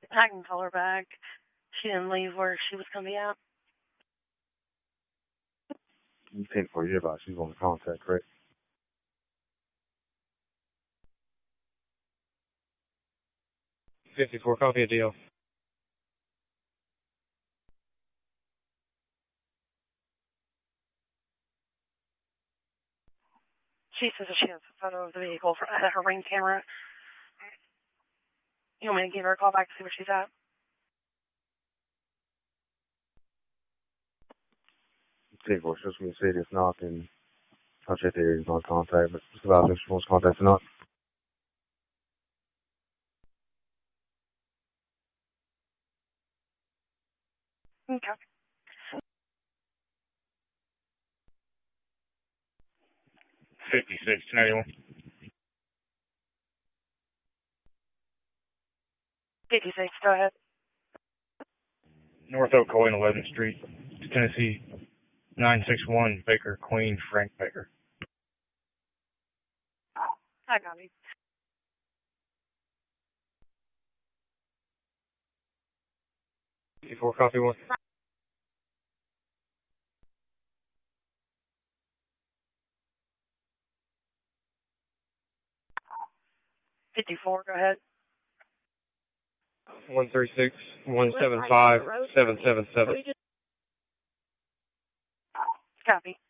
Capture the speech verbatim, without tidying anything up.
I can call her back. She didn't leave where she was going to be at. You ten four, you're about she's on the contact, correct? fifty-four, copy a deal. She says that she has a photo of the vehicle for uh, her ring camera. You want me to give her a call back to see where she's at? ten four, just when you say it's not, then I'll check the area is not contact, but just about if she wants contact or not. Okay. fifty-six, ninety-one. fifty-six, go ahead. North Oak Coin, eleventh Street, Tennessee, nine six one, Baker, Queen, Frank Baker. I got you. fifty-four, copy one. fifty-four, go ahead. one three six, one seven five, seven seven seven. Copy.